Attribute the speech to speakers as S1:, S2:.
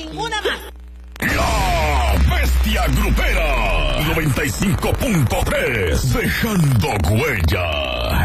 S1: ninguna más.
S2: La Bestia Grupera 95.3, dejando huella.